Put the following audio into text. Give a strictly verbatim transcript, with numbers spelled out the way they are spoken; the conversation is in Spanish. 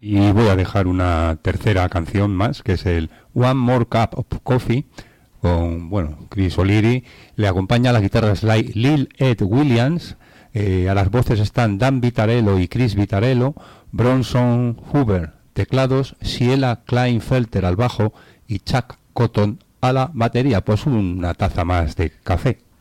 Y voy a dejar una tercera canción más, que es el One More Cup of Coffee, con, bueno, Chris O'Leary. Le acompaña a la guitarra slide Lil Ed Williams. Eh, a las voces están Dan Vitarello y Chris Vitarello. Bronson Hoover, teclados. Sheila Kleinfelter al bajo y Chuck Cotton a la batería. Pues una taza más de café.